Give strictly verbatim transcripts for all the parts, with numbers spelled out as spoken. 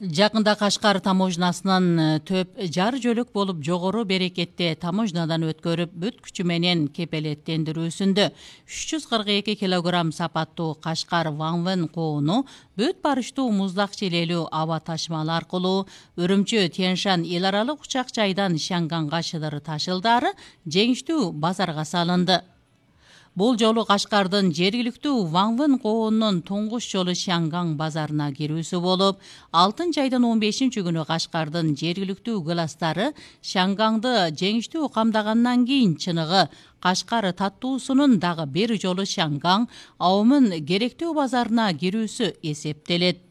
Жакында Кашкар таможнасынан төп жар жөлөк болуп жогору берекетте таможнадан өткөрүп бүт күчү менен кепелеттендирүүсүндө үч жүз кырк эки килограмм сапаттуу Кашкар Ванвен коону бүт барыштуу муздак желелүү аба ташымалы аркылуу Үрүмчү Тянь-Шань эл аралык учак жайдан Шанганга шыдыр ташылдары жеңиштүү базарга салынды. Бул жолу Кашкардын жергиликтүү Ванвен коонунун туңгуч жолу Шанган базарына кирүүсү болуп, алтынчы айдын он бешинчи күнү Кашкардын жергиликтүү класстары Шанганды жеңиштүү камдагандан кийин чыныгы Кашкар таттуусунун дагы бир жолу Шанган аумун керектүү базарына кирүүсү эсептелет.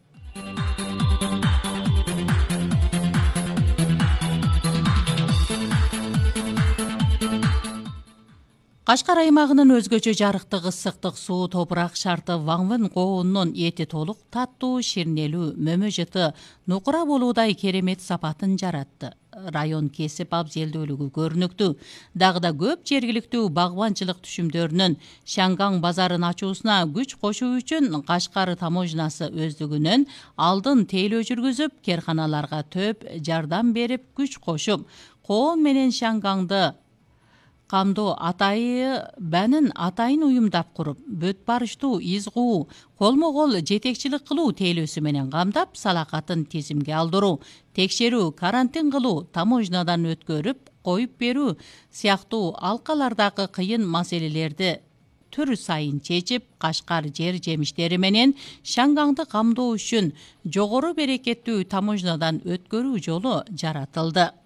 Кашкар аймагынын өзгөчө жарыктык ысыктык суу топурак шарты Ванвен коонунун эти толук таттуу, ширнелүү, мөмө жыты, нукура болуудай керемет сапатын жаратты. Район кесип абзелдүүлүгү көрүнүктүү. Дагы да көп жергиликтүү багбанчылык түшүмдөрүнүн Шанган базарын ачуусуна күч кошуу үчүн Кашкар таможнасы өздүгүнөн алдын тейлөө жүргүзүп, керканаларга төп жардам берип, күч кошуп, коон менен Шанганды камдоо атайы бәнин атайын уюмдап куруп, бүт барыштуу изгуу, колмо-кол жетекчилик кылуу тейлөөсү менен камдап, салакатын тизимге алдыруу, текшерүү, карантин кылуу, таможнадан өткөрүп, коюп берүү сыяктуу алкалардагы кыйын маселелерди түр сайын чечип, Кашкар жер жемиштери менен Шанганды камдоо үчүн жогору берекеттүү таможнадан өткөрүү жолу жаратылды.